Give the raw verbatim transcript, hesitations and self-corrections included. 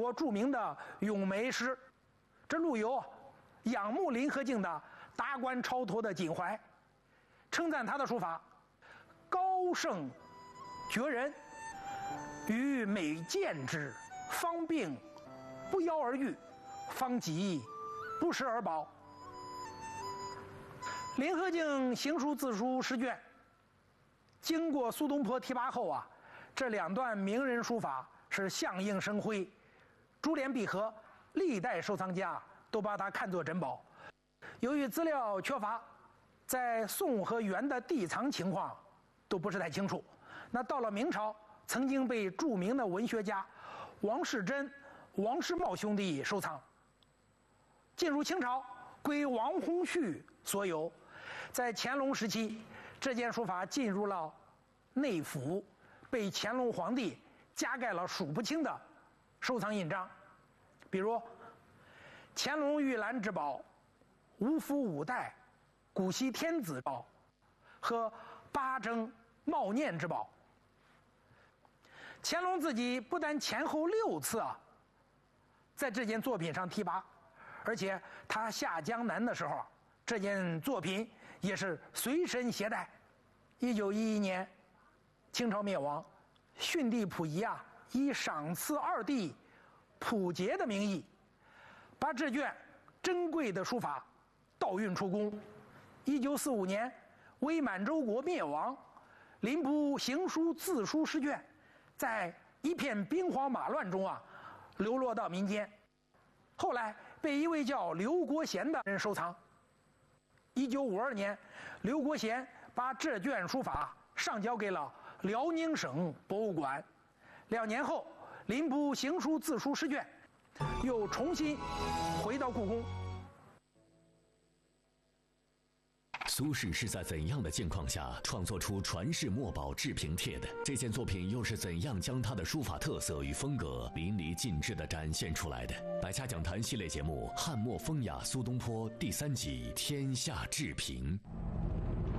国著名的咏梅诗，这陆游仰慕林和靖的达观超脱的襟怀，称赞他的书法高胜绝人，于美见之，方病不邀而喻，方疾不食而饱。林和靖行书字书诗卷，经过苏东坡提拔后啊，这两段名人书法是相映生辉，珠联璧合，历代收藏家都把它看作珍宝。由于资料缺乏，在宋和元的地藏情况都不是太清楚。那到了明朝，曾经被著名的文学家王士祯、王士茂兄弟收藏。进入清朝，归王洪绪所有。在乾隆时期，这件书法进入了内府，被乾隆皇帝加盖了数不清的收藏印章，比如乾隆御兰之宝、五府五代、古稀天子宝和八征茂念之宝。乾隆自己不但前后六次啊，在这件作品上提拔，而且他下江南的时候，这件作品也是随身携带。一九一一年，清朝灭亡，逊帝溥仪啊，以赏赐二帝溥杰的名义，把这卷珍贵的书法盗运出宫。一九四五年，伪满洲国灭亡，林部行书字书诗卷在一片兵荒马乱中啊，流落到民间。后来被一位叫刘国贤的人收藏。一九五二年，刘国贤把这卷书法上交给了辽宁省博物馆。两年后，林部行书字书诗卷又重新回到故宫。 苏轼是在怎样的境况下创作出传世墨宝《治平帖》的？这件作品又是怎样将他的书法特色与风格淋漓尽致地展现出来的？百家讲坛系列节目《汉末风雅苏东坡》第三集《天下治平》。